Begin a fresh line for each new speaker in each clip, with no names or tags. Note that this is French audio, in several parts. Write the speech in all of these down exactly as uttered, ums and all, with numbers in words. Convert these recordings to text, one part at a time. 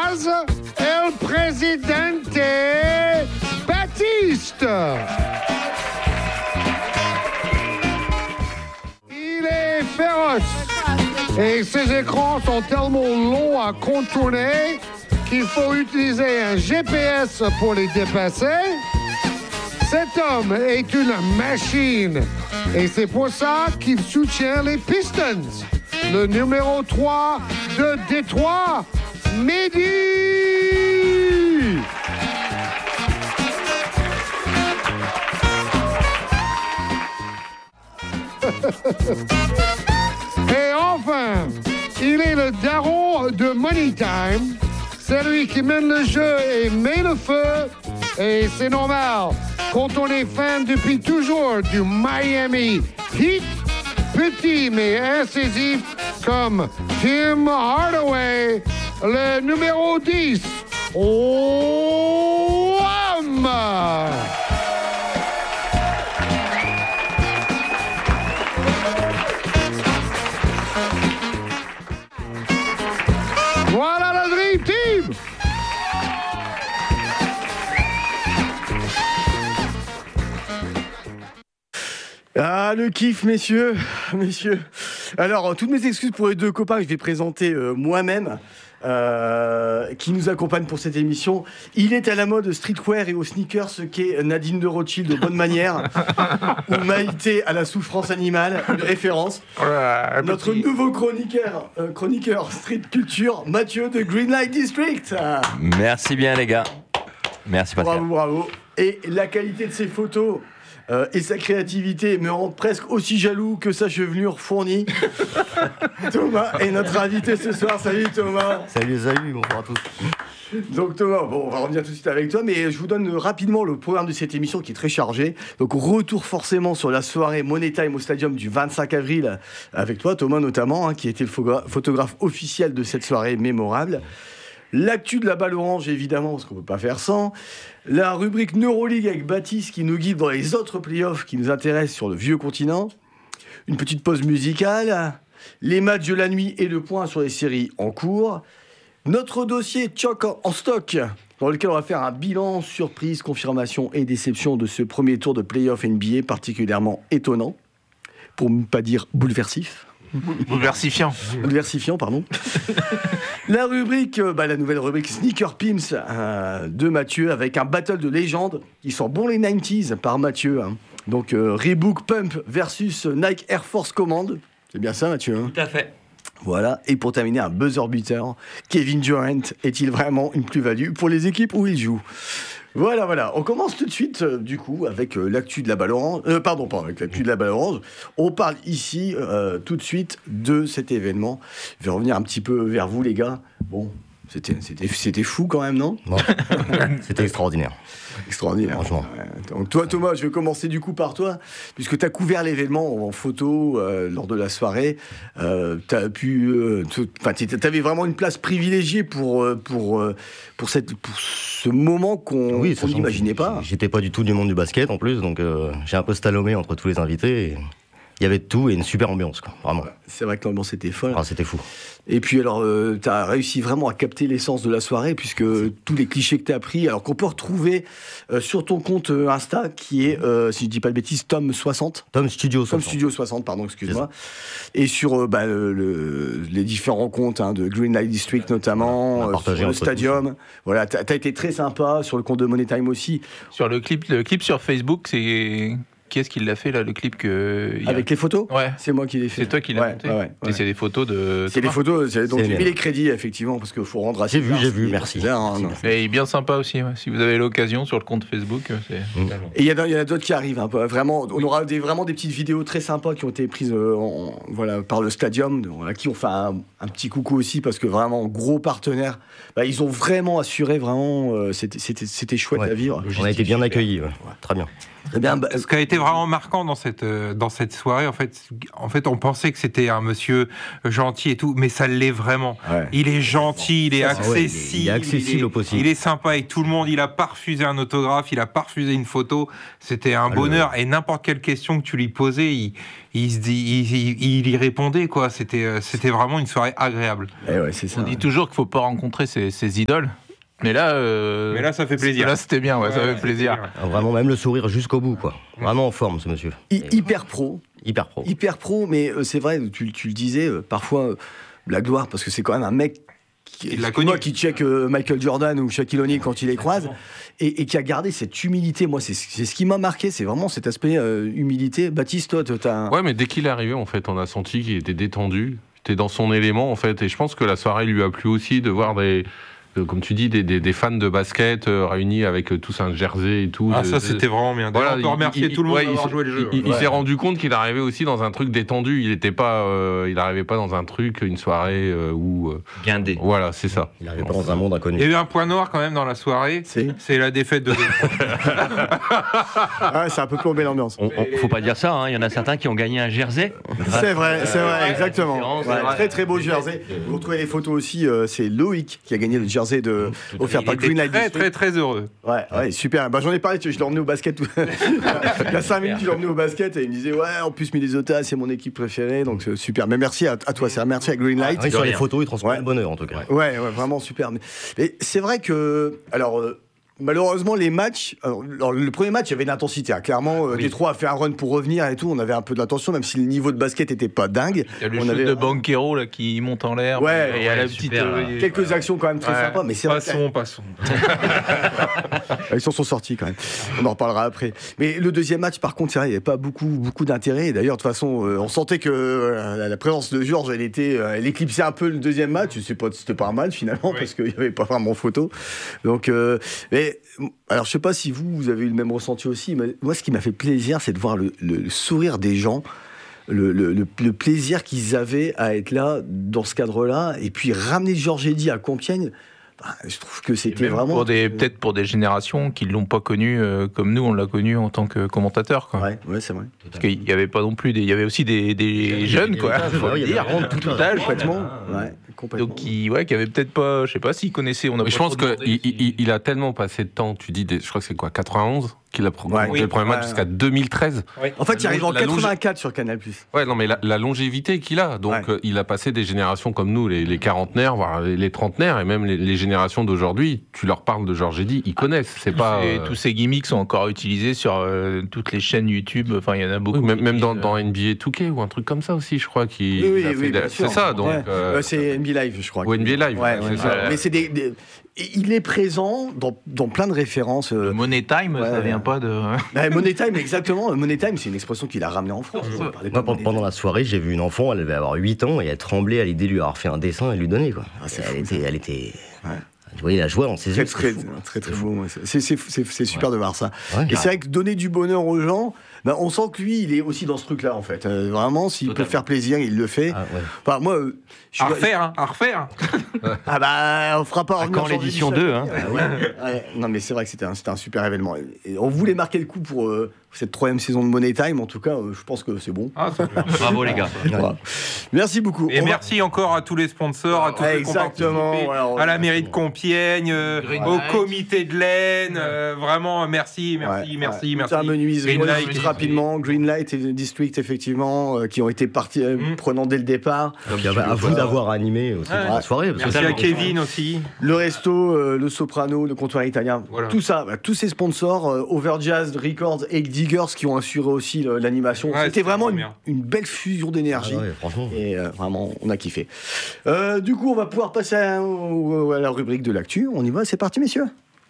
ustedes el presidente Batista. Il est féroce et ses écrans sont tellement longs à contourner qu'il faut utiliser un G P S pour les dépasser. Cet homme est une machine et c'est pour ça qu'il soutient les Pistons. Le numéro trois de Détroit, Mehdi. Et enfin, il est le daron de Money Time. C'est lui qui mène le jeu et met le feu. Et c'est normal, quand on est fan depuis toujours du Miami Heat, petit mais incisif comme Tim Hardaway, le numéro dix. Oh, voilà le Dream Team!
Ah, le kiff, messieurs, messieurs. Alors, toutes mes excuses pour les deux copains que je vais présenter euh, moi-même, euh, qui nous accompagnent pour cette émission. Il est à la mode streetwear et aux sneakers, ce qu'est Nadine de Rothschild de bonne manière, ou Maïté à la souffrance animale, une référence.
Ouais,
Notre
petit...
nouveau chroniqueur, euh, chroniqueur street culture, Mathieu de Greenlight District.
Merci bien, les gars. Merci, Pascal.
Bravo, bravo. Et la qualité de ses photos euh, et sa créativité me rend presque aussi jaloux que sa chevelure fournie. Thomas est notre invité ce soir. Salut Thomas.
Salut les amis, bonjour à tous.
Donc Thomas, bon, on va revenir tout de suite avec toi, mais je vous donne rapidement le programme de cette émission qui est très chargé. Donc retour forcément sur la soirée Money Time au Stadium du vingt-cinq avril, avec toi Thomas notamment, hein, qui était le phogra- photographe officiel de cette soirée mémorable. L'actu de la balle orange, évidemment, parce qu'on ne peut pas faire sans. La rubrique Neuroleague avec Baptiste qui nous guide dans les autres playoffs qui nous intéressent sur le vieux continent. Une petite pause musicale. Les matchs de la nuit et le point sur les séries en cours. Notre dossier Choc en stock, dans lequel on va faire un bilan, surprise, confirmation et déception de ce premier tour de playoff N B A particulièrement étonnant, pour ne pas dire bouleversif.
Bouleversifiant.
Bouleversifiant, pardon. La rubrique, bah, la nouvelle rubrique Sneaker Pimps euh, de Mathieu, avec un battle de légende qui sent bon les quatre-vingt-dix par Mathieu. Hein. Donc euh, Reebok Pump versus Nike Air Force Command. C'est bien ça, Mathieu, hein?
Tout à fait.
Voilà. Et pour terminer, un buzzer beater. Kevin Durant est-il vraiment une plus-value pour les équipes où il joue? Voilà, voilà. On commence tout de suite, euh, du coup, avec euh, l'actu de la balle orange. Euh, pardon, pas avec l'actu de la balle orange. On parle ici, euh, tout de suite, de cet événement. Je vais revenir un petit peu vers vous, les gars. Bon, c'était, c'était, c'était fou quand même, non?
Bon. C'était extraordinaire.
Extraordinaire.
Franchement.
Ouais. Donc, toi, Thomas, je vais commencer du coup par toi, puisque tu as couvert l'événement en photo euh, lors de la soirée. Euh, tu as pu. Enfin, tu avais vraiment une place privilégiée pour, pour, pour, cette, pour ce moment qu'on
Oui,
qu'on n'imaginait pas.
J'étais pas du tout du monde du basket en plus, donc euh, j'ai un peu slalomé entre tous les invités. Et... il y avait de tout et une super ambiance, quoi, vraiment.
C'est vrai que l'ambiance était folle.
Ah, c'était fou.
Et puis alors, euh, tu as réussi vraiment à capter l'essence de la soirée, puisque tous les clichés que tu as pris, alors qu'on peut retrouver euh, sur ton compte euh, Insta, qui est, euh, si je dis pas de bêtises, Tom soixante.
Tom Studio soixante.
Tom Studio soixante, pardon, excuse-moi. Et sur euh, bah, le, le, les différents comptes hein, de Greenlight District notamment, euh, sur le Stadium. Voilà, tu as été très sympa, sur le compte de Money Time aussi.
Sur le clip, le clip sur Facebook, c'est... Qui est-ce qui l'a fait, là, le clip que...
Avec les photos?
Ouais.
C'est moi qui l'ai fait.
C'est toi qui l'as
ouais,
monté
ouais, ouais, ouais.
Et c'est des photos de...
C'est des photos, c'est, donc
c'est
j'ai mis
bien.
les crédits, effectivement, parce qu'il faut rendre assez...
J'ai vu,
bien,
j'ai vu,
c'est-
merci.
c'est hein, non.
Et il est bien sympa aussi, ouais. Si vous avez l'occasion sur le compte Facebook, c'est...
Et il y, y en a d'autres qui arrivent, hein, vraiment. On aura des, vraiment des petites vidéos très sympas qui ont été prises euh, en, voilà, par le Stadium, à qui on fait un, un petit coucou aussi, parce que vraiment, gros partenaires, bah, ils ont vraiment assuré, vraiment, euh, c'était, c'était, c'était chouette
Ouais.
à vivre.
On a été bien accueillis, ouais. Très bien.
Très bien, bah,
Ce qui a été vraiment marquant dans cette, euh, dans cette soirée, en fait, en fait, on pensait que c'était un monsieur gentil et tout, mais ça l'est vraiment. Ouais. Il est gentil, il est
ça,
accessible.
Ouais, il est accessible
il est,
au possible.
Il est sympa avec tout le monde, il a pas refusé un autographe, il a pas refusé une photo. C'était un ah, bonheur. Le... Et n'importe quelle question que tu lui posais, il, il, se dit, il, il, il y répondait, quoi. C'était, c'était vraiment une soirée agréable.
Et ouais, c'est ça,
on
ouais.
dit toujours qu'il faut pas rencontrer ses, ses idoles. Mais là, euh...
mais là, ça fait plaisir.
Là, c'était bien, ouais, ouais ça fait plaisir.
Bien, ouais. Vraiment, même le sourire jusqu'au bout, quoi. Vraiment en forme, ce monsieur.
I- hyper pro.
Hyper pro.
Hyper pro, mais euh, c'est vrai, tu, tu le disais, euh, parfois, euh, la gloire, parce que c'est quand même un mec qui,
il l'a connu.
Moi, qui check euh, Michael Jordan ou Shaquille O'Neal quand il les croise, et, et qui a gardé cette humilité. Moi, c'est, c'est ce qui m'a marqué, c'est vraiment cet aspect euh, humilité. Baptiste, toi, t'as un...
Ouais, mais dès qu'il est arrivé, en fait, on a senti qu'il était détendu, était dans son élément, en fait, et je pense que la soirée lui a plu aussi de voir des... comme tu dis, des, des, des fans de basket euh, réunis avec euh, tous un jersey et tout.
Ah,
de,
ça, c'était de... vraiment bien. Voilà, on peut remercier il, tout le monde ouais, d'avoir joué le jeu.
Il, il,
ouais.
il s'est rendu compte qu'il arrivait aussi dans un truc détendu. Il était pas, euh, il n'arrivait pas dans un truc, une soirée euh, où... Euh,
Guindé.
Voilà, c'est ça.
Il n'arrivait pas dans un monde inconnu.
Il y a eu un point noir quand même dans la soirée. C'est, c'est la défaite de...
ah, c'est un peu plombé l'ambiance.
On, on, faut pas dire ça, hein. Il y en a certains qui ont gagné un jersey.
C'est vrai, c'est vrai, exactement. Ouais, très très beau jersey. Vous retrouvez les photos aussi, euh, c'est Loïc qui a gagné le jersey de... offert par Green Light.
Très, très, très heureux.
Ouais, ouais, super. Bah, j'en ai parlé, je l'ai emmené au basket. Tout... Il y a cinq minutes, je l'ai emmené au basket et il me disait, ouais, en plus, Minnesota, c'est mon équipe préférée, donc c'est super. Mais merci à, à toi, c'est un merci à Green Light.
Ah, oui, sur les photos, il transmet ouais. le bonheur, en tout cas.
Ouais, ouais, vraiment super. Mais, mais c'est vrai que, alors, euh, malheureusement, les matchs, alors, alors, le premier match, il y avait une intensité. Hein. Clairement, euh, oui. Détroit a fait un run pour revenir et tout. On avait un peu de l'attention, même si le niveau de basket n'était pas dingue.
Il y a le
on
shoot
avait...
de Banquero là, qui monte en l'air.
Ouais,
et il y a
ouais,
la petite.
Euh, quelques actions quand même très
ouais.
sympas. Mais c'est
passons,
vrai,
passons.
Les actions sont sorties quand même. On en reparlera après. Mais le deuxième match, par contre, c'est vrai, il n'y avait pas beaucoup, beaucoup d'intérêt. Et d'ailleurs, de toute façon, euh, on sentait que euh, la présence de Georges, elle était, euh, elle éclipsait un peu le deuxième match. C'est pas, c'était pas un mal finalement, oui. parce qu'il n'y avait pas vraiment photo. Donc, euh, mais alors, je sais pas si vous, vous avez eu le même ressenti aussi. Mais moi, ce qui m'a fait plaisir, c'est de voir le, le, le sourire des gens. Le, le, le, le plaisir qu'ils avaient à être là, dans ce cadre-là. Et puis, ramener Georges Eddy à Compiègne. Bah, je trouve que c'était vraiment...
Pour des, peut-être pour des générations qui ne l'ont pas connu euh, comme nous, on l'a connu en tant que commentateur. Quoi.
Ouais, ouais, c'est vrai.
Parce qu'il n'y avait pas non plus... Des, il y avait aussi des, des jeunes, quoi. Il faut
ouais,
dire, tout, tout âge.
Complètement. Ouais, complètement.
Donc, qui, ouais, qui avait peut-être pas... Je sais pas s'ils connaissaient... On a
Mais je pense qu'il il, il a tellement passé de temps, tu dis, des, je crois que c'est quoi, quatre-vingt-onze qu'il a pris ouais, oui, le premier match ouais, jusqu'à deux mille treize.
Ouais. En fait, il arrive en quatre-vingt-quatre longe... sur Canal+.
Ouais, non, mais la, la longévité qu'il a. Donc, ouais. euh, il a passé des générations comme nous, les, les quarantenaires, voire les, les trentenaires, et même les, les générations d'aujourd'hui. Tu leur parles de Georges Eddy, ils connaissent. C'est pas.
Et euh... tous ces gimmicks sont encore utilisés sur euh, toutes les chaînes YouTube. Enfin, il y en a beaucoup.
Oui, même, même dans, dans N B A deux K ou un truc comme ça aussi, je crois. Qui
oui, oui,
a fait
oui,
de... C'est
sûr.
ça, donc.
Ouais.
Euh...
c'est N B A Live, je crois.
Ou N B A Live,
ouais,
c'est
ouais,
ça.
ouais. Mais c'est des, des... Il est présent dans, dans plein de références.
Le Money Time, ouais, ça vient
ouais.
pas de.
Bah, Money Time, exactement. Money Time, c'est une expression qu'il a ramenée en France.
Ouais. Moi, pendant la soirée, j'ai vu une enfant, elle devait avoir huit ans, et elle tremblait à l'idée de lui avoir fait un dessin et lui donner. Quoi. Ah, elle, fou, était, elle était. Ouais. Tu voyais la joie dans ses yeux.
Très, très, très, très beau. C'est, c'est, c'est, c'est super ouais. de voir ça.
Ouais,
et c'est vrai que donner du bonheur aux gens, ben, on sent que lui, il est aussi dans ce truc-là, en fait. Euh, vraiment, s'il Totalement. peut faire plaisir, il le fait. Ah, ouais. Enfin, moi, euh,
je à refaire, hein, à refaire.
Ah bah, on fera pas.
Quand l'édition deux, hein.
Ouais, ouais. Non, mais c'est vrai que c'était un, c'était un super événement. Et on voulait marquer le coup pour euh, cette troisième saison de Money Time. En tout cas, euh, je pense que c'est bon.
Ah, c'est
bravo les gars.
Voilà. Merci beaucoup.
Et
on
merci va... encore à tous les sponsors, à tous
ah,
ceux qui ont participé, voilà, à la mairie de Compiègne, euh, au comité de l'Aisne. Euh, vraiment, merci, merci, ouais, merci, ouais. merci.
Un menuiserie rapidement, Greenlight et District effectivement, euh, qui ont été partis euh, mmh. prenants dès le départ.
Donc, à, à vous d'avoir animé aussi ouais. la soirée.
Merci à Kevin aussi.
Le resto, euh, le Soprano, le comptoir italien, voilà. Tout ça, bah, tous ces sponsors, euh, Overjazz Records et Diggers qui ont assuré aussi le, l'animation. Ouais, c'était vraiment une, une belle fusion d'énergie. Ah ouais, franchement. Et euh, vraiment, on a kiffé. Euh, du coup, on va pouvoir passer à, à la rubrique de l'actu. On y va, c'est parti, messieurs.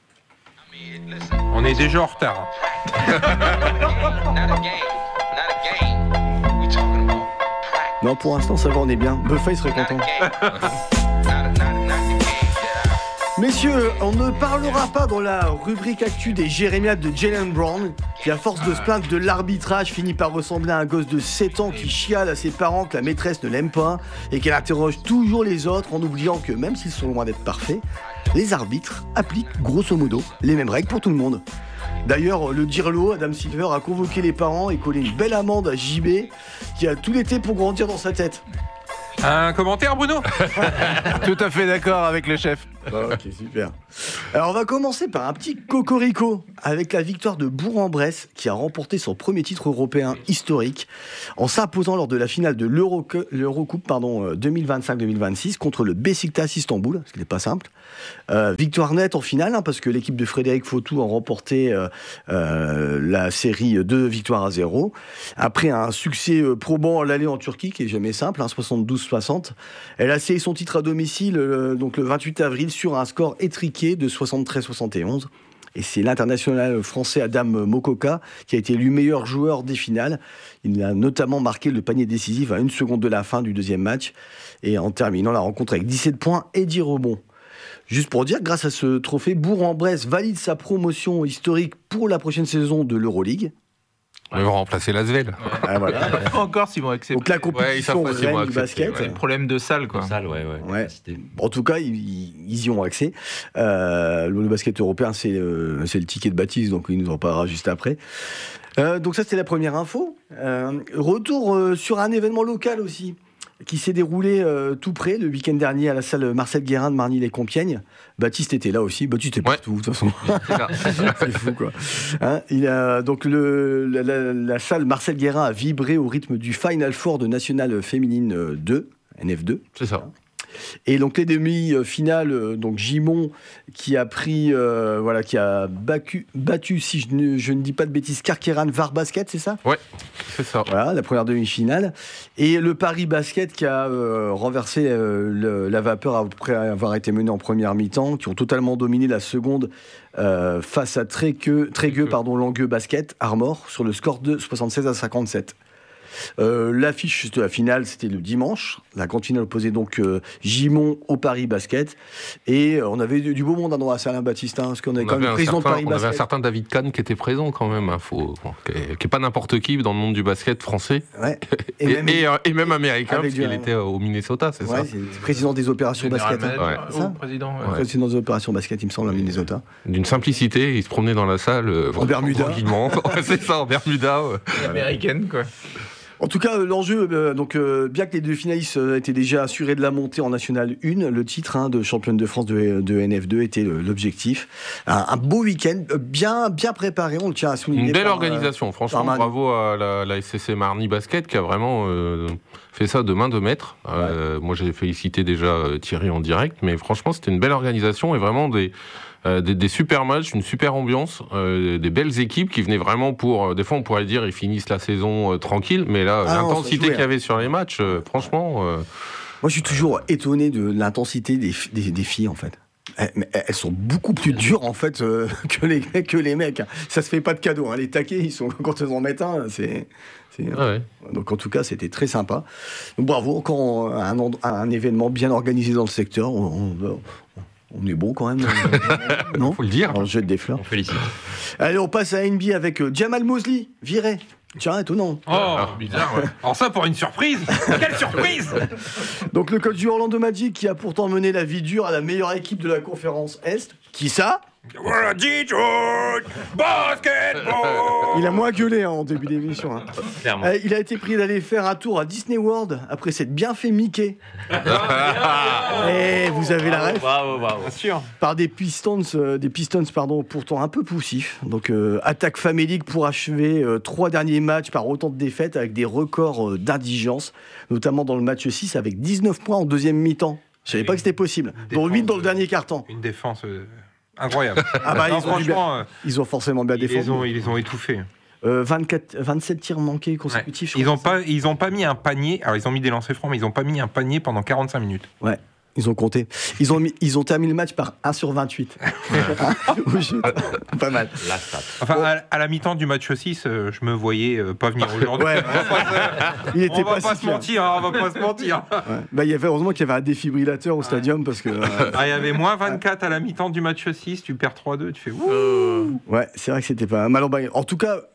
On est déjà en retard.
Non, pour l'instant, ça va, on est bien. Buffet serait content. Messieurs, on ne parlera pas dans la rubrique actu des jérémiades de Jaylen Brown, qui à force de se plaindre de l'arbitrage finit par ressembler à un gosse de sept ans qui chiale à ses parents que la maîtresse ne l'aime pas et qu'elle interroge toujours les autres en oubliant que même s'ils sont loin d'être parfaits, les arbitres appliquent grosso modo les mêmes règles pour tout le monde. D'ailleurs, le Dirlo, Adam Silver, a convoqué les parents et collé une belle amende à J B qui a tout l'été pour grandir dans sa tête.
Un commentaire, Bruno?
Tout à fait d'accord avec le chef.
Ok, super. Alors, on va commencer par un petit cocorico avec la victoire de Bourg-en-Bresse qui a remporté son premier titre européen historique en s'imposant lors de la finale de l'Euro- l'Eurocoupe pardon, deux mille vingt-cinq deux mille vingt-six contre le Beşiktaş Istanbul, ce qui n'est pas simple. Euh, victoire nette en finale, hein, parce que l'équipe de Frédéric Fautou a remporté euh, euh, la série deux victoires à zéro. Après un succès euh, probant à l'aller en Turquie, qui est jamais simple, hein, soixante-douze soixante. Elle a scellé son titre à domicile euh, donc le vingt-huit avril sur un score étriqué de soixante-treize soixante et onze. Et c'est l'international français Adam Mokoka qui a été élu meilleur joueur des finales. Il a notamment marqué le panier décisif à une seconde de la fin du deuxième match et en terminant la rencontre avec dix-sept points et dix rebonds. Juste pour dire, grâce à ce trophée, Bourg-en-Bresse valide sa promotion historique pour la prochaine saison de l'Euroleague.
Ils vont remplacer l'Asvel.
Ah, voilà.
Pas encore s'ils vont accepter.
Donc la
Ouais, ils
compétition
savent pas s'ils vont
reine du
accepter,
basket.
Le problème de salle, quoi.
Salle, ouais, ouais.
Ouais.
C'était-
Bon, en tout cas, ils, ils y ont accès. Euh, le basket européen, c'est, euh, c'est le ticket de baptise, donc il nous en parlera juste après. Euh, donc ça, c'était la première info. Euh, retour euh, sur un événement local aussi, qui s'est déroulé euh, tout près, le week-end dernier, à la salle Marcel Guérin de Marny-les-Compiègnes. Baptiste était là aussi. Baptiste était
Ouais.
partout, de toute façon.
c'est ça.
C'est fou, quoi. Hein, il a, donc, le, la, la- la salle Marcel Guérin a vibré au rythme du Final Four de National Féminine euh, deux, N F deux.
C'est ça.
Et donc les demi-finales, euh, donc Gimont qui a pris, euh, voilà, qui a battu, battu si je ne, je ne dis pas de bêtises, Carqueiranne Var Basket, c'est ça?
C'est ça.
Voilà, la première demi-finale. Et le Paris Basket qui a euh, renversé euh, le- la vapeur après avoir été mené en première mi-temps, qui ont totalement dominé la seconde euh, face à Trégueux, Trégueux pardon, Langueux Basket, Armor, sur le score de soixante-seize à cinquante-sept. Euh, l'affiche de la finale, c'était le dimanche. La grande finale opposait donc euh, Gimont au Paris Basket. Et euh, on avait du, du beau monde hein, dans la salle, hein, Baptiste, hein, parce qu'on avait
On
quand
avait,
même le
un
président de
certain,
Paris
on avait un
Basket.
certain David Kahn qui était présent quand même, hein, faut, bon, qui n'est pas n'importe qui dans le monde du basket français
Ouais.
et,
Et, même,
et, euh, et même américain,
avec
parce
du-
qu'il était euh, au Minnesota, c'est
ouais,
ça
c'est le président des opérations
Général
basket. hein.
manager,
Ouais.
ou
Ça
président. ouais.
Ouais.
Président des opérations basket, il me semble, à Minnesota.
D'une simplicité, il se promenait dans la salle euh, vraiment
Bermuda.
tranquillement. Ouais, c'est ça, en Bermuda. ouais.
Américaine, quoi.
En tout cas, euh, l'enjeu, euh, donc, euh, bien que les deux finalistes euh, étaient déjà assurés de la montée en National un, le titre hein, de championne de France de, de N F deux était le- l'objectif. Un, un beau week-end, euh, bien, bien préparé, on le tient à souligner.
Une belle
par, euh,
organisation, franchement,
par Manu.
bravo à la, la S C C Marny Basket qui a vraiment euh, fait ça de main de maître. Euh, Moi, j'ai félicité déjà euh, Thierry en direct, mais franchement, c'était une belle organisation et vraiment des, euh, des, des super matchs, une super ambiance, euh, des belles équipes qui venaient vraiment pour. Euh, des fois, on pourrait dire ils finissent la saison euh, tranquille, mais là,
Ah non, ça
l'intensité
jouait,
qu'il y avait sur les matchs, euh, franchement. euh,
Moi, je suis toujours étonné de l'intensité des, fi- des, des filles, en fait. Elles, mais elles sont beaucoup plus dures, en fait, euh, que, les, que les mecs. Ça se fait pas de cadeau. Hein. Les taquets, ils sont, quand ils en mettent un, c'est... c'est-
ouais.
Donc, en tout cas, c'était très sympa. Donc, bravo, encore un, end- un événement bien organisé dans le secteur. On, on- on est bon, quand même. Non,
Faut le dire.
on jette des fleurs.
On félicite.
Allez, on passe à N B A avec euh, Jamal Mosley, viré. Tiens, étonnant.
Oh, bizarre, ouais. Alors ça, pour une surprise. Quelle surprise!
Donc le coach du Orlando Magic qui a pourtant mené la vie dure à la meilleure équipe de la conférence Est. Qui ça?
Voilà, Detroit Basketball!
Il a moins gueulé hein, en début d'émission. hein.
Clairement.
Euh, il a été prié d'aller faire un tour à Disney World après s'être bien fait Mickey. Et vous avez la ref
Bravo, bravo.
Bien sûr.
par des Pistons, euh, des Pistons pardon, pourtant un peu poussifs. Donc euh, attaque famélique pour achever euh, trois derniers matchs par autant de défaites avec des records euh, d'indigence, notamment dans le match six avec dix-neuf points en deuxième mi-temps. Je savais pas que c'était possible. Dont huit dans le dernier quart-temps.
Une défense euh, incroyable.
Ah bah,
Non,
ils ont dû bien-
franchement, euh,
Ils ont forcément bien
ils, les
défendu.
ont, ils les ont étouffés.
Euh, vingt-quatre, vingt-sept tirs manqués
Ouais.
consécutifs. je
Ils
crois
ont
que c'est
pas, ils ont pas mis un panier. Alors ils ont mis des lancers francs, mais ils ont pas mis un panier pendant quarante-cinq minutes.
ça. Ouais. Ils ont compté. Ils ont, mis, ils ont terminé le match par un sur vingt-huit. Au shoot. Pas mal.
La stat.
Enfin, à, à la mi-temps du match six, euh, je me voyais euh, pas venir aujourd'hui.
Ouais.
On va pas,
Il
se-
était
on va
pas
pas
si
se
fier.
mentir, hein, on va pas se mentir.
Ouais. Bah, il y avait, heureusement qu'il y avait un défibrillateur au stadium parce que. euh,
Ah, il y avait moins vingt-quatre à la mi-temps du match six, tu perds trois deux, tu fais ouh.
ouais, c'est vrai que c'était pas mal. En tout cas,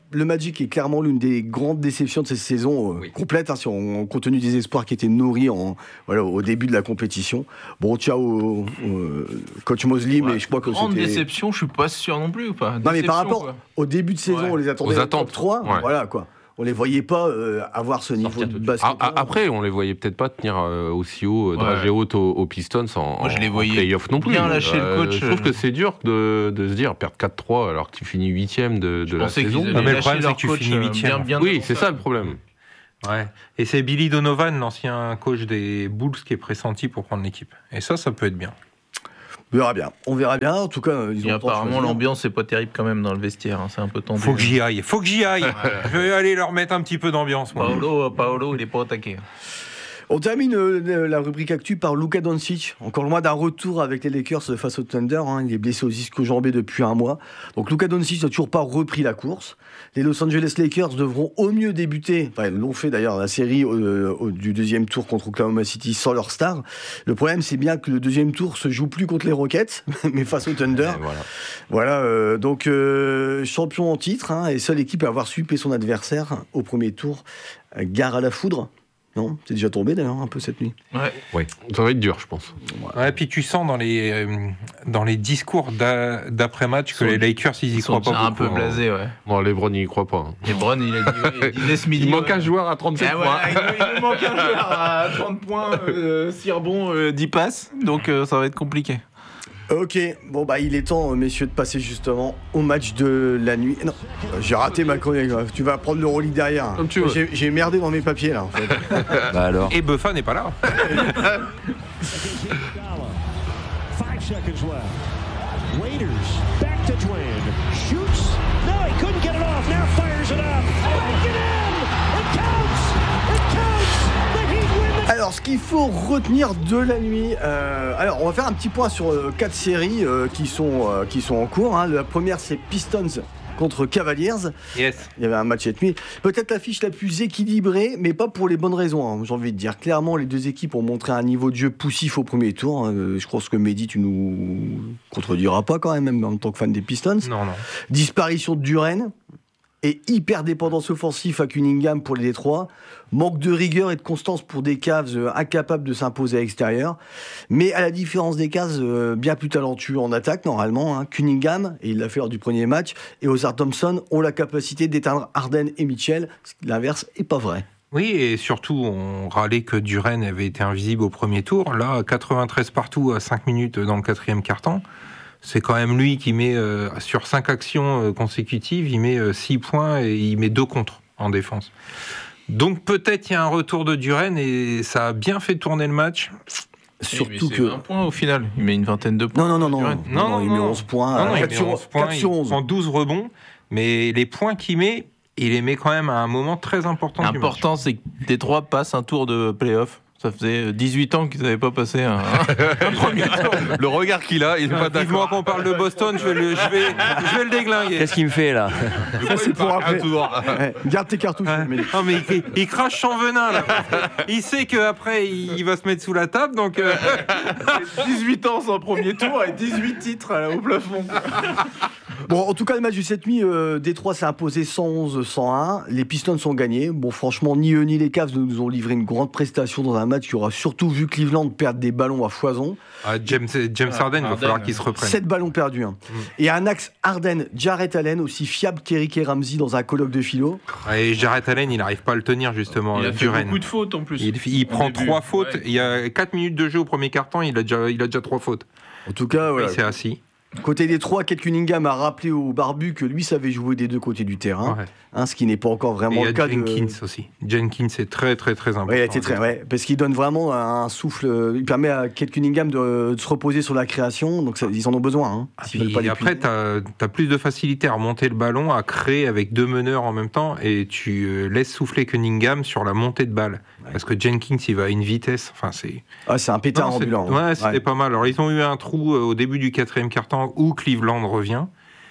le Magic est clairement l'une des grandes déceptions de cette saison euh,
Oui.
complète, hein, si on, compte tenu des espoirs qui étaient nourris en, voilà, au début de la compétition. Bon, ciao au, au, euh, coach Mosley,
Ouais.
mais je crois que
Grande
c'était...
déception, je suis pas sûr non plus ou pas.
Non, mais
Déception,
par rapport
quoi.
au début de saison,
Ouais.
on les attendait
Aux
au
attentes.
top trois,
Ouais.
voilà quoi. On les voyait pas euh, avoir ce niveau
Sortir
de
tout de
basket.
Ah, ah, après, on les voyait peut-être pas tenir euh, aussi haut, euh,
Ouais.
dragée haute aux, aux Pistons en,
Moi, je les
en
voyais
play-off non plus.
bien lâcher le coach,
Je trouve
euh.
que c'est dur de, de se dire perdre quatre trois alors que tu finis huitième de, de
Je
la
pensais qu'ils
saison.
allaient
Non, mais le
lâcher
problème, c'est
leur
que tu
coach,
finis
euh,
huitième.
bien- bien
Oui,
devant
c'est ça le problème.
Ouais. Et c'est Billy Donovan, l'ancien coach des Bulls, qui est pressenti pour prendre l'équipe. Et ça, ça peut être bien.
On verra bien. On verra bien. En tout cas, ils ont
Et
le temps de
apparemment,
choisir.
l'ambiance est pas terrible quand même dans le vestiaire. hein, C'est un peu tendu.
Faut que j'y aille. Faut que j'y aille. Je vais aller leur mettre un petit peu d'ambiance, moi.
Paolo, Paolo, il est pas attaqué.
On termine euh, la rubrique actu par Luka Doncic. Encore loin d'un retour avec les Lakers face au Thunder. Hein. Il est blessé aux ischio-jambés depuis un mois. Donc Luka Doncic n'a toujours pas repris la course. Les Los Angeles Lakers devront au mieux débuter, enfin ils l'ont fait d'ailleurs, la série euh, au- du deuxième tour contre Oklahoma City sans leur star. Le problème, c'est bien que le deuxième tour se joue plus contre les Rockets, mais face au Thunder.
Et voilà.
Voilà, euh, donc euh, champion en titre, hein, et seule équipe à avoir sweepé son adversaire au premier tour. Euh, Gare à la foudre. Non, c'est déjà tombé d'ailleurs un peu cette nuit.
Ouais.
Ça va être dur, je pense.
Ouais, puis tu sens dans les, euh, dans les discours d'a- d'après-match que
Ils sont-
les Lakers, ils y
Ils sont
croient pas
déjà un
beaucoup.
peu blasés, ouais.
Bon, LeBron, il y croit pas. hein.
Et Bron, il a dit, ouais, il dit laisse midi.
Il manque
ouais.
un joueur à trente-sept
Ah,
points.
voilà, il, il nous manque un joueur à trente points, euh, six rebonds, euh, dix passes. Donc euh, ça va être compliqué.
Ok, bon bah il est temps, euh, messieurs, de passer justement au match de la nuit. Non, euh, j'ai raté ma chronique. hein. Tu vas prendre le relique derrière.
Comme tu veux.
J'ai, j'ai merdé dans mes papiers là en fait.
Bah alors.
Et Buffa n'est pas là.
Five seconds left. Waiters back to Dwayne. Shoots. No, he couldn't get it off. Now fires it up. Make it in. It counts. It counts. The Heat win the
Alors, ce qu'il faut retenir de la nuit, euh, alors on va faire un petit point sur euh, quatre séries euh, qui, sont, euh, qui sont en cours. hein. La première, c'est Pistons contre Cavaliers.
Yes.
Il y avait un match cette nuit. Peut-être l'affiche la plus équilibrée, mais pas pour les bonnes raisons. hein, j'ai envie de dire. Clairement, les deux équipes ont montré un niveau de jeu poussif au premier tour. hein. Je pense que Mehdi, tu nous contrediras pas quand même, même en tant que fan des Pistons.
Non, non.
Disparition de Duren et hyper dépendance offensive à Cunningham pour les Détroits. Manque de rigueur et de constance pour des Cavs euh, incapables de s'imposer à l'extérieur. Mais à la différence des Cavs, euh, bien plus talentueux en attaque normalement. hein. Cunningham, et il l'a fait lors du premier match, et Ozar Thompson ont la capacité d'éteindre Harden et Mitchell. L'inverse est pas vrai.
Oui, et surtout, on râlait que Duren avait été invisible au premier tour. Là, quatre-vingt-treize partout à cinq minutes dans le quatrième quart-temps. C'est quand même lui qui met, euh, sur cinq actions euh, consécutives, il met euh, six points et il met deux contre en défense. Donc peut-être il y a un retour de Duren et ça a bien fait tourner le match.
Surtout
c'est
que...
un point au final. Il met une vingtaine de points.
Non, non, non, non,
Duren.
non, non, il met onze points.
Non, non, il
quatre
met
sur
onze points,
quatre sur onze.
il prend douze rebonds, mais les points qu'il met, il les met quand même à un moment très important du match.
L'important, c'est que Détroit passe un tour de play-off. Ça faisait dix-huit ans qu'ils n'avaient pas passé un, un premier tour.
Le regard qu'il a, il est pas
Vivement
d'accord.
qu'on parle de Boston, je vais le, je vais, je vais le déglinguer.
Qu'est-ce qu'il me fait là?
Ça, c'est pour après.
Toujours.
Ouais, garde tes cartouches.
Ouais.
Mehdi.
Non mais il, il crache son venin là. Il sait qu'après il, il va se mettre sous la table, donc euh,
dix-huit ans sans premier tour et dix-huit titres au plafond.
Bon, en tout cas, le match de cette nuit, euh, Détroit s'est imposé cent onze à cent un. Les Pistons sont gagnés. Bon, franchement, ni eux ni les Cavs nous ont livré une grande prestation dans un match qui aura surtout vu Cleveland perdre des ballons à foison.
ah, James, James Harden, il va
Harden,
falloir qu'il se reprenne.
sept ballons perdus. hein. Et un axe Harden, Jarrett Allen, aussi fiable qu'Eric et Ramsey dans un colloque de philo.
Et Jarrett Allen, il n'arrive pas à le tenir justement.
Il a
euh,
fait
Duren.
beaucoup de fautes en plus.
Il, il
Au
prend
début.
trois fautes.
Ouais.
Il y a quatre minutes de jeu au premier quart-temps, il a déjà, il a déjà trois fautes.
En tout cas, voilà.
Il s'est assis.
Côté Détroit, Kate Cunningham a rappelé au barbu que lui savait jouer des deux côtés du terrain.
Ouais.
Hein, ce qui n'est pas encore
Et
vraiment
il y
le
a
cas
Jenkins
de...
aussi. Jenkins est très très très important.
Ouais, il a été très, ouais, parce qu'il donne vraiment un souffle. euh, Il permet à Kate Cunningham de, de se reposer sur la création, donc ça, ils en ont besoin. Hein,
Ah,
s'ils
puis
veulent pas
après,
l'épuiser.
tu as, plus de facilité à remonter le ballon, à créer avec deux meneurs en même temps, et tu euh, laisses souffler Cunningham sur la montée de balle.
Ouais.
Parce que Jenkins, il va à une vitesse. Enfin, c'est.
Ah, c'est un pétard
Non, c'est-
ambulant.
Ouais, c'était
Ouais.
pas mal. Alors, ils ont eu un trou euh, au début du quatrième quart-temps où Cleveland revient.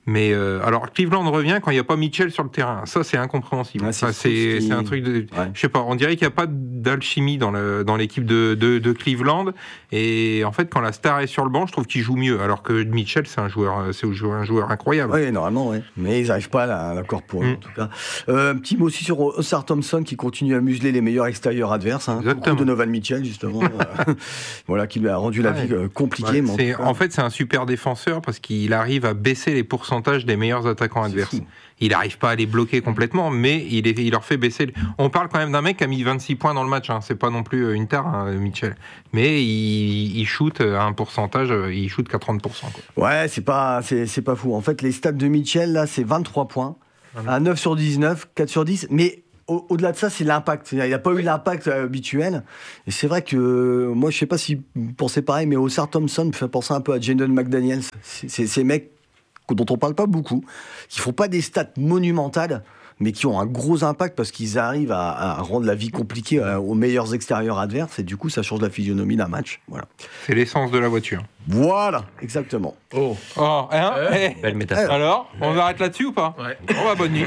Mais euh, alors Cleveland revient quand il n'y a pas Mitchell sur le terrain. Ça, c'est incompréhensible.
Ouais, c'est
Enfin, c'est,
ce qui-
c'est un truc de,
Ouais.
je sais pas. On dirait qu'il n'y a pas d'alchimie dans, le, dans l'équipe de, de, de Cleveland. Et en fait, quand la star est sur le banc, je trouve qu'il joue mieux. Alors que Mitchell, c'est un joueur, c'est un joueur, un joueur incroyable.
Oui, normalement, oui. Mais ils n'arrivent pas à la- à l'accord pour eux,
Mm.
en tout cas. Euh, un petit mot aussi sur Oscar Thompson qui continue à museler les meilleurs extérieurs adverses. Hein.
Exactement.
Beaucoup de Donovan Mitchell, justement. euh, voilà, qui lui a rendu la
Ouais.
vie euh, compliquée.
Ouais,
mais en
c'est,
tout cas,
en fait, c'est un super défenseur parce qu'il arrive à baisser les pourcentages des meilleurs attaquants adverses.
fou.
Il n'arrive pas à les bloquer complètement, mais il, est, il leur fait baisser. On parle quand même d'un mec qui a mis vingt-six points dans le match. Hein. C'est pas non plus une tare, hein, Mitchell. Mais il, il shoot à un pourcentage, il shoot qu'à trente pour cent. Quoi.
ouais, c'est pas, c'est, c'est pas fou. En fait, les stats de Mitchell, là, c'est vingt-trois points. À neuf sur dix-neuf, quatre sur dix. Mais au- au-delà de ça, c'est l'impact. Il n'a pas eu l'impact euh, habituel. Et c'est vrai que, euh, moi, je sais pas si vous pensez pareil, mais Oscar Thompson me fait penser un peu à Jaden McDaniels. C'est, c'est ces mecs dont on parle pas beaucoup, qui font pas des stats monumentales, mais qui ont un gros impact parce qu'ils arrivent à, à rendre la vie compliquée euh, aux meilleurs extérieurs adverses. Et du coup, ça change la physionomie d'un match. Voilà.
C'est l'essence de la voiture.
Voilà, exactement.
Oh.
Oh, hein
Euh,
Eh,
Belle métaphore.
alors, on arrête là-dessus ou pas?
Ouais.
On va bonne nuit.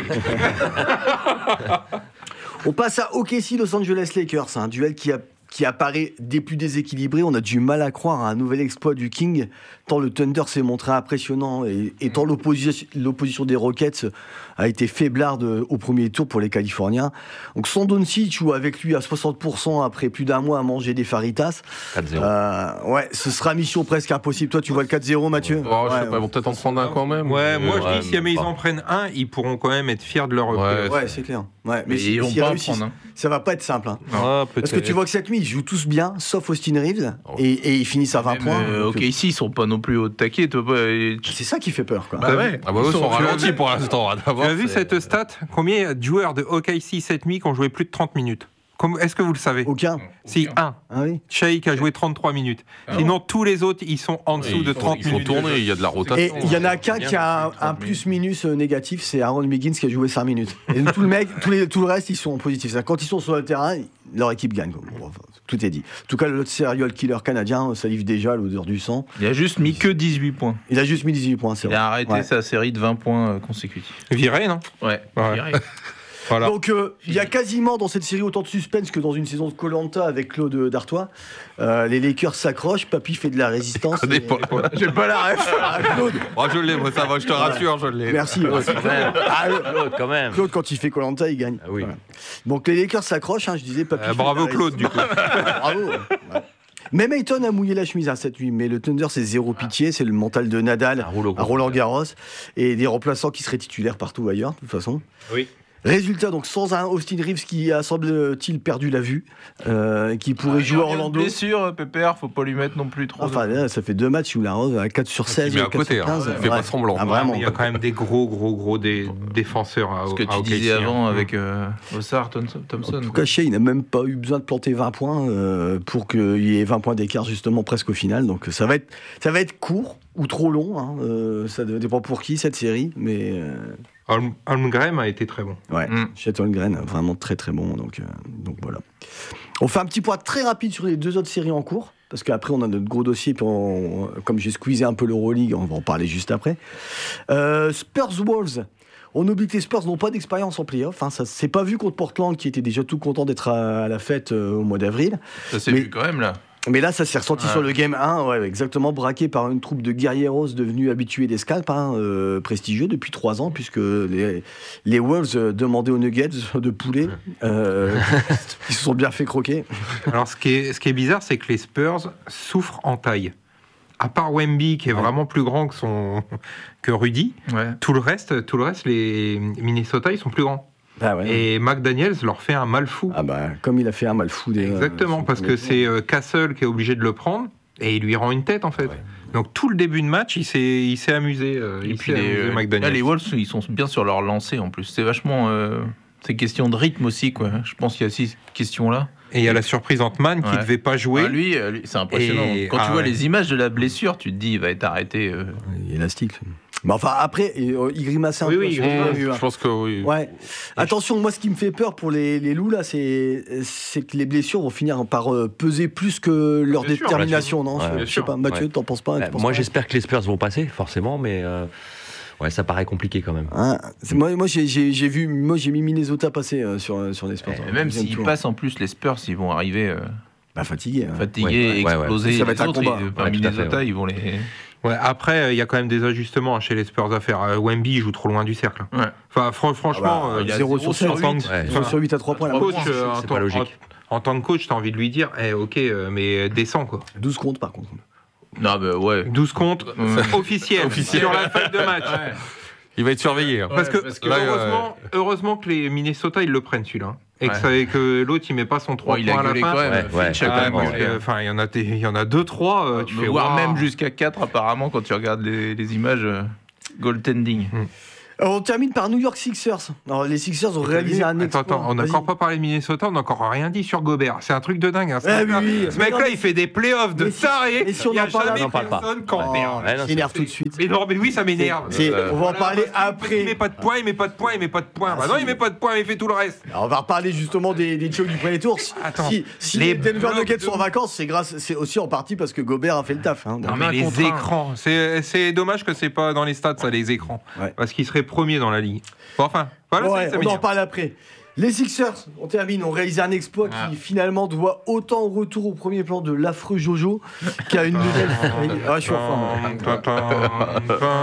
On passe à O K C Los Angeles Lakers, un duel qui, a, qui apparaît des plus déséquilibrés. On a du mal à croire à un nouvel exploit du King, tant le Thunder s'est montré impressionnant et, et tant l'opposition, l'opposition des Rockets a été faiblarde au premier tour pour les Californiens. Donc son Doncic joue avec lui à soixante pour cent après plus d'un mois à manger des faritas.
quatre zéro.
Euh, ouais, ce sera mission presque impossible. Toi, tu vois le quatre zéro, Mathieu?
Oh, je sais
Ouais,
pas, ils vont peut-être en prendre un quand même.
Ouais,
mais-
moi je
ouais,
dis si jamais
mais
ils
pas.
en prennent un, ils pourront quand même être fiers de leur
Ouais,
ouais, c'est clair. Ouais,
Mais
si-
ils vont
s'ils
pas en
réussissent,
prendre. Hein.
ça va pas être simple. Hein.
Ah,
Parce que tu vois que cette nuit, ils jouent tous bien, sauf Austin Reeves, et, et ils finissent à vingt
Même,
points.
euh,
Donc,
ok, ici, ils sont pas non plus au taquet. Toi, pas, et-
c'est ça qui fait peur, quoi.
Bah ouais.
Ah bah eux
Ils
sont
sont-
ralentis pour l'instant.
Tu as vu cette stat? Combien il y a de joueurs de O K C cette nuit qui ont joué plus de trente minutes? Comme- Est-ce que vous le savez?
Aucun.
Si, un.
Ah oui.
Sheik a joué trente-trois minutes. Sinon, tous les autres, ils sont en dessous
Ils
de
font-
trente
ils font
minutes. de
tourner,
jeu.
il y a de la
Et
rotation.
il y en a qu'un
bien,
qui a un, un plus-minus euh, négatif, c'est Aaron Wiggins qui a joué cinq minutes. Et tout le, mec, tous les, tout le reste, ils sont positifs. C'est-à-dire, quand ils sont sur le terrain, leur équipe gagne. quoi. Bon, enfin, tout est dit. En tout cas, le serial killer canadien, ça livre déjà l'odeur du sang.
Il a juste mis que dix-huit points.
Il a juste mis dix-huit points, c'est
Il
vrai.
a arrêté
Ouais.
sa série de vingt points euh, consécutifs.
Viré, non?
Ouais.
Ouais.
viré.
Voilà.
Donc, euh, il y a quasiment dans cette série autant de suspense que dans une saison de Koh-Lanta avec Claude Dartois. Euh, les Lakers s'accrochent, Papy fait de la résistance.
connais
et-
pas.
J'ai pas la ref. Ah, Claude.
Oh, je l'ai, moi ça va, je te rassure, je l'ai.
Merci. ouais.
Quand même.
Ah, euh,
Claude, quand même.
Claude, quand il fait Koh-Lanta, il gagne.
Ah oui.
Voilà. Donc les Lakers s'accrochent, hein, je disais, Papy.
Euh,
fait de
bravo
la
Claude, du coup.
Bravo. Ouais. Même Ayton a mouillé la chemise à cette nuit, mais le Thunder, c'est zéro pitié, c'est le mental de Nadal
Un rouleau
à Roland Garros et des remplaçants qui seraient titulaires partout ailleurs, de toute façon.
Oui.
Résultat, donc sans un Austin Reeves qui a, semble-t-il, perdu la vue, euh, qui pourrait jouer à Orlando.
Blessure, Pépère, faut pas lui mettre non plus trop.
Enfin,
de...
là, ça fait deux matchs où la Rose a quatre sur seize.
Il met à
quatre
côté,
sur
hein,
quinze.
il fait pas semblant.
Ah, vraiment.
Il y a quand même des gros, gros, gros dé- défenseurs à
Ce que
à
tu
O K C,
disais
hein.
avant avec euh, Ossard, Thompson. Thompson,
En tout
quoi.
cas, Shea, il n'a même pas eu besoin de planter vingt points euh, pour qu'il y ait vingt points d'écart justement presque au final. Donc ça va être, ça va être court ou trop long. Hein. Euh, ça dépend pour qui cette série. Mais euh,
Holm- Holmgren a été très bon.
ouais,
Mm.
Chet Holmgren, vraiment très très bon. Donc, euh, donc voilà. On fait un petit point très rapide sur les deux autres séries en cours. Parce qu'après, on a notre gros dossier. Puis on- comme j'ai squeezé un peu l'Euroleague, on va en parler juste après. Euh, Spurs-Wolves. On oublie que les Spurs n'ont pas d'expérience en play-off. Hein. Ça s'est pas vu contre Portland, qui était déjà tout content d'être à, à la fête euh, au mois d'avril.
Ça s'est
Mais-
vu quand même là.
Mais là, ça s'est ressenti
Ouais.
sur le game un, ouais, exactement, braqué par une troupe de guerrieros devenus habitués des scalps, hein, euh, prestigieux depuis trois ans, puisque les, les Wolves euh, demandaient aux Nuggets de poulet, euh, ils se sont bien fait croquer.
Alors, ce qui est, ce qui est bizarre, c'est que les Spurs souffrent en taille. À part Wemby, qui est vraiment plus grand que, son, que Rudy,
Ouais.
tout le reste, tout le reste, les Minnesota, ils sont plus grands.
Ah, ouais.
Et McDaniels leur fait un mal fou.
Ah bah, comme il a fait un mal fou. Des,
Exactement,
euh,
parce que c'est euh, Castle qui est obligé de le prendre, et il lui rend une tête, en fait. Donc, tout le début de match, il s'est, il s'est amusé, euh,
Et
il
puis
s'est
les,
amusé,
euh,
McDaniels.
là, les Wolves, ils sont bien sur leur lancée en plus. C'est vachement. euh, c'est question de rythme aussi, quoi. Je pense qu'il y a aussi cette question-là.
Et il y a la surprise Ant-Man qui ne
Ouais.
devait pas jouer.
Ah, lui, euh, lui, c'est impressionnant.
Et-
Quand
ah,
tu vois
ouais.
les images de la blessure, tu te dis, il va être arrêté. euh,
Il est élastique. Mais enfin, après, il il grimaçait un
Oui,
peu.
oui,
sur
il
le
grimace.
début, hein.
Je pense que oui.
Ouais. Attention, moi, ce qui me fait peur pour les, les loups, là, c'est, c'est que les blessures vont finir par euh, peser plus que leur
Bien sûr,
détermination, non
bien sûr.
je,
Ouais,
je
bien
sais
sûr.
pas, Mathieu,
Ouais.
t'en penses pas
Euh,
tu penses
moi,
pas
j'espère que les Spurs vont passer, forcément, mais euh, Ouais, ça paraît compliqué quand même.
Hein, c'est- moi, moi j'ai, j'ai, j'ai vu, moi j'ai mis Minnesota passer euh, sur, sur les Spurs.
Et même s'ils passent en plus, les Spurs, ils vont arriver euh,
bah, fatigués. Hein.
fatigués,
Ouais, ouais,
explosés.
ouais. Ça va être
les
un
autres,
combat.
ils- par
Ouais, tout à fait,
Minnesota,
ouais.
ils vont les.
Ouais, après, il y a quand même des ajustements hein, chez les Spurs à faire. Euh, Wemby, il joue trop loin du cercle.
Ouais.
Enfin, fran- franchement,
Ah bah,
euh, il y a
zéro
zéro
sur
en tant que-
Ouais.
zéro sur huit à trois points.
en
Là.
coach, euh, en
c'est
tant-
pas logique.
En, en tant que coach, t'as envie de lui dire, eh, ok, euh, mais descends quoi.
douze comptes par contre.
Non, bah ouais.
douze comptes officiels
Officiel.
sur la feuille de match.
Il va être surveillé. hein.
Parce que,
parce que
là,
heureusement, heureusement que les Minnesota ils le prennent celui-là. Et que,
Ouais.
ça- et que l'autre il met pas son trois
Bon, il
points
a
à la
gueulé
fin.
quand même.
Ouais, ouais.
Finch a quand
Ah,
même
parce
gueulé.
que, enfin, il y en a, des- il y en a deux, trois. euh, tu fais
Voire
waouh.
même jusqu'à quatre apparemment quand tu regardes les, les images euh, goaltending.
Alors, on termine par New York Sixers. Alors, les Sixers ont réalisé un
Attends,
exploit.
attends, on n'a
Vas-y.
encore pas parlé de Minnesota, on n'a encore rien dit sur Gobert. C'est un truc de dingue. Hein, ce
Ah
mec-là,
oui, oui.
ce
Mais
mec-là,
non,
il fait des playoffs de
mais si-
taré.
mais si on
il n'y a
en parle,
jamais
on en parle pas.
personne qui en perd.
Ouais, non,
Ça m'énerve tout de suite.
Mais non, mais oui, ça m'énerve.
C'est-
Euh,
on va en parler
parce qu'il- parce qu'il
après.
met pas de points, il met pas de points, il met pas de points.
Ah,
bah non,
si.
il met pas de points, il fait tout le reste.
Alors, on va reparler justement des, des jokes du premier tour. Si,
Attends,
si, si
les
les Denver
blocs
Nuggets
de-
sont en vacances, c'est grâce, c'est aussi en partie parce que Gobert a fait le taf. Hein.
Non,
Donc,
mais
un
les
contre un.
écrans, c'est c'est dommage que c'est pas dans les stats, ça, les écrans.
Ouais.
Parce qu'ils seraient premiers dans la ligue. Bon, enfin, voilà,
Ouais,
ça, ça
on en
m'énerve.
reparle après. Les Sixers, on termine, ont réalisé un exploit
Ah.
qui finalement doit autant au retour au premier plan de l'affreux Jojo qu'à une nouvelle. Ah, je suis en forme.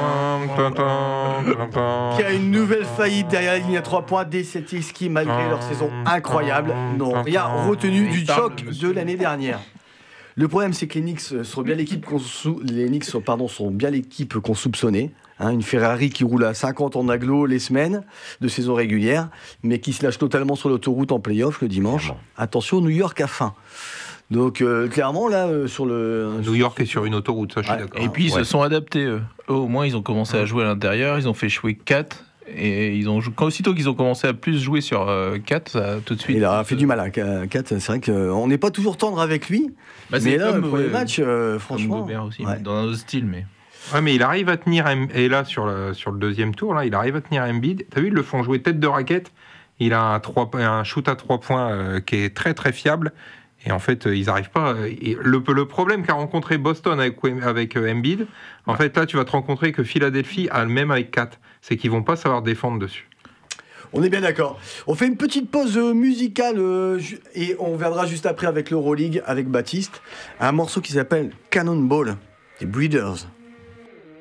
Qui a une nouvelle faillite derrière la ligne à trois points des Celtics qui, malgré leur saison incroyable, n'ont rien retenu du choc de l'année dernière. Le problème, c'est que les Knicks sont bien l'équipe qu'on sou- les Knicks sont, pardon, sont bien l'équipe qu'on soupçonnait. Hein, une Ferrari qui roule à cinquante en agglo les semaines de saison régulière, mais qui se lâche totalement sur l'autoroute en play-off le dimanche.
Clairement.
Attention, New York a faim. Donc, euh, clairement, là, euh, sur le.
New York est sur une autoroute, ça, je suis
Ouais.
d'accord.
Et puis ils
Ouais.
se sont adaptés. Eux. Eux, au moins, ils ont commencé à jouer à l'intérieur. Ils ont fait jouer quatre. Et ils ont jou- quand aussitôt qu'ils ont commencé à plus jouer sur quatre, ça a tout de suite.
Il a fait du mal à Kat. C'est vrai qu'on n'est pas toujours tendre avec lui.
Bah, c'est
mais là,
comme,
le premier
ouais,
match, euh,
comme
franchement.
Gobert aussi,
ouais.
mais dans un autre style. Mais
Ouais, mais il arrive à tenir, M- et là, sur le, sur le deuxième tour, là, il arrive à tenir Embiid. T'as vu, ils le font jouer tête de raquette. Il a un, trois, un shoot à trois points euh, qui est très très fiable. Et en fait, euh, ils n'arrivent pas. euh, et le, le problème qu'a rencontré Boston avec, Wem- avec euh, Embiid, en fait, là, tu vas te rencontrer que Philadelphie a le même avec Kat. C'est qu'ils vont pas savoir défendre dessus.
On est bien d'accord. On fait une petite pause euh, musicale euh, ju- et on viendra juste après avec l'Euroleague, avec Baptiste. Un morceau qui s'appelle Cannonball des Breeders.